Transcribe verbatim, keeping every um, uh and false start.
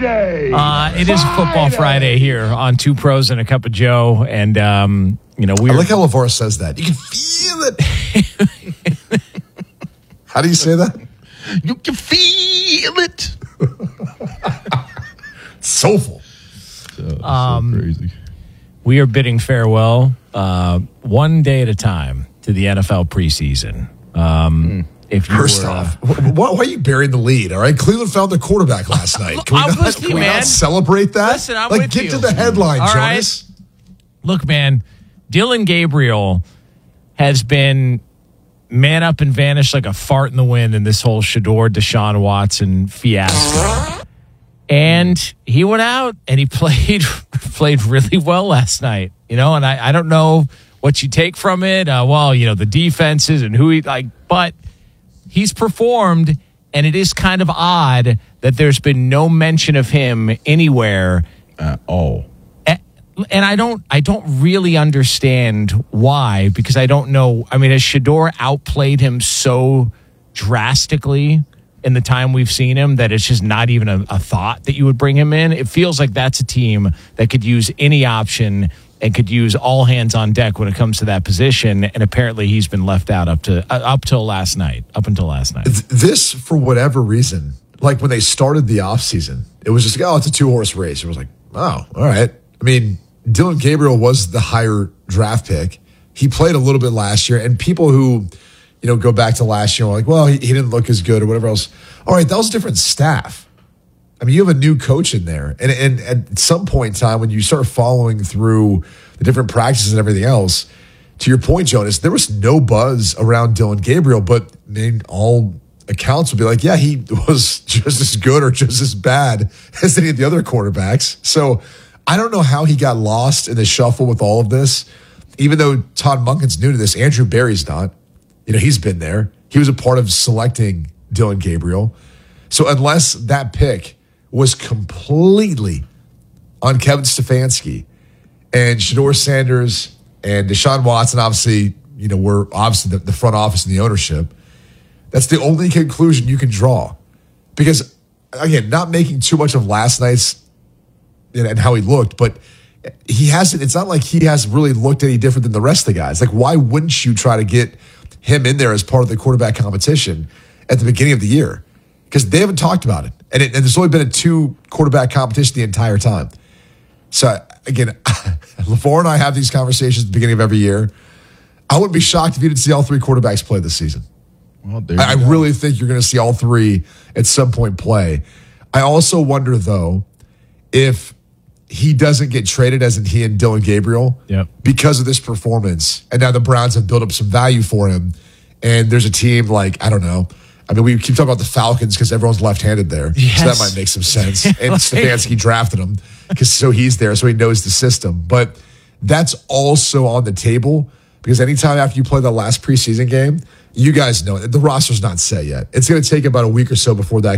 Friday. Uh, it is Football Friday here on Two Pros and a Cup of Joe, and um, you know we. I like how LeVar says that. You can feel it. How do you say that? You can feel it. Soulful. So, Um, so crazy. We are bidding farewell uh, one day at a time to the N F L preseason. Um, if you First were, off, why, why are you burying the lead? All right, Cleveland found their quarterback last night. Can we, I'm not, with can you, we man. not celebrate that? Listen, I'm like, with get you. to the headline, All right. Jonas. Look, man, Dylan Gabriel has been man up and vanished like a fart in the wind in this whole Shador Deshaun Watson fiasco. And he went out and he played played really well last night, you know. And I, I don't know what you take from it. Uh, well, you know, the defenses and who he like, but he's performed, and it is kind of odd that there's been no mention of him anywhere At all. and I don't I don't really understand why, because I don't know. I mean, has Shador outplayed him so drastically in the time we've seen him that it's just not even a, a thought that you would bring him in? It feels like that's a team that could use any option and could use all hands on deck when it comes to that position. And apparently he's been left out up to uh, up till last night, up until last night. This, for whatever reason, like when they started the offseason, it was just like, oh, it's a two-horse race. It was like, oh, all right. I mean, Dylan Gabriel was the higher draft pick. He played a little bit last year, and people who, you know, go back to last year are like, well, he, he didn't look as good or whatever else. All right, that was a different staff. I mean, you have a new coach in there. And, and, and at some point in time, when you start following through the different practices and everything else, to your point, Jonas, there was no buzz around Dylan Gabriel, but I mean, all accounts would be like, yeah, he was just as good or just as bad as any of the other quarterbacks. So I don't know how he got lost in the shuffle with all of this. Even though Todd Monken's new to this, Andrew Berry's not. You know, he's been there. He was a part of selecting Dylan Gabriel. So unless that pick was completely on Kevin Stefanski and Shador Sanders and Deshaun Watson, obviously, you know, we're obviously the, the front office and the ownership, that's the only conclusion you can draw. Because, again, not making too much of last night's and how he looked, but he hasn't, it's not like he has really looked any different than the rest of the guys. Like, why wouldn't you try to get him in there as part of the quarterback competition at the beginning of the year? Because they haven't talked about it. And, it. and there's only been a two quarterback competition the entire time. So, again, LeVar and I have these conversations at the beginning of every year. I wouldn't be shocked if you didn't see all three quarterbacks play this season. Well, there I, I you go. really think you're going to see all three at some point play. I also wonder, though, if he doesn't get traded, as in he and Dylan Gabriel, Yep. because of this performance. And now the Browns have built up some value for him. And there's a team like, I don't know. I mean, we keep talking about the Falcons because everyone's left-handed there. Yes. So that might make some sense. And Stefanski drafted him because so he's there, so he knows the system. But that's also on the table because anytime after you play that last preseason game, you guys know it. The roster's not set yet. It's going to take about a week or so before that